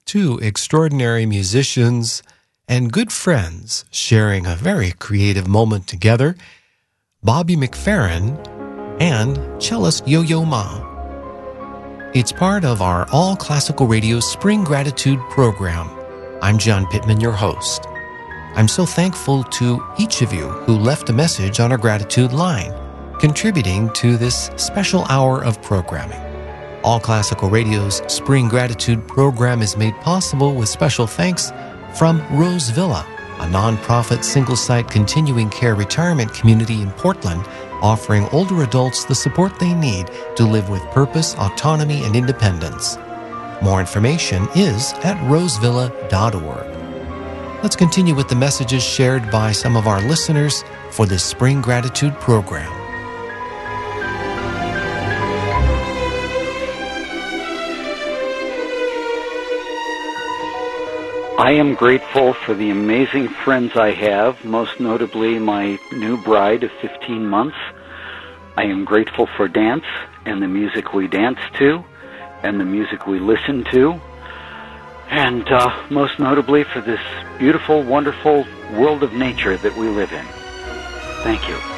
two extraordinary musicians and good friends sharing a very creative moment together, Bobby McFerrin and cellist Yo-Yo Ma. It's part of our All Classical Radio Spring Gratitude program. I'm John Pittman, your host. I'm so thankful to each of you who left a message on our gratitude line, contributing to this special hour of programming. All Classical Radio's Spring Gratitude program is made possible with special thanks from Rose Villa, a nonprofit single-site continuing care retirement community in Portland, offering older adults the support they need to live with purpose, autonomy, and independence. More information is at rosevilla.org. Let's continue with the messages shared by some of our listeners for this Spring Gratitude program. I am grateful for the amazing friends I have, most notably my new bride of 15 months. I am grateful for dance and the music we dance to and the music we listen to. And most notably for this beautiful, wonderful world of nature that we live in. Thank you.